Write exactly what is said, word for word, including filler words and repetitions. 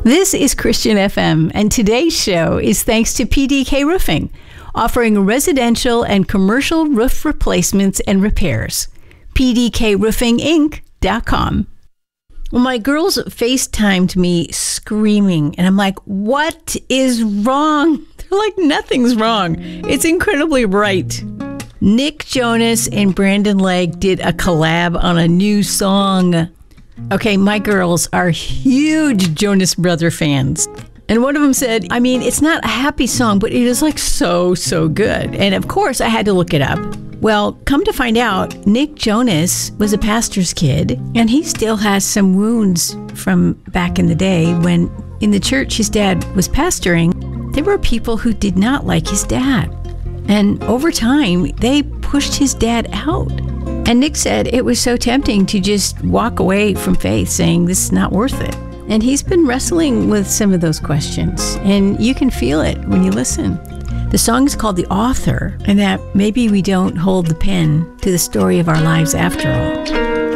This is Christian F M, and today's show is thanks to P D K Roofing, offering residential and commercial roof replacements and repairs. P D K roofing inc dot com. Well, my girls FaceTimed me screaming, and I'm like, what is wrong? They're like, nothing's wrong. It's incredibly bright. Nick Jonas and Brandon Legg did a collab on a new song. Okay, my girls are huge Jonas Brother fans. And one of them said, I mean, it's not a happy song, but it is like so, so good. And of course, I had to look it up. Well, come to find out, Nick Jonas was a pastor's kid, and he still has some wounds from back in the day when in the church his dad was pastoring. There were people who did not like his dad. And over time, they pushed his dad out. And Nick said it was so tempting to just walk away from faith, saying this is not worth it. And he's been wrestling with some of those questions, and you can feel it when you listen. The song is called The Author, and that maybe we don't hold the pen to the story of our lives after all.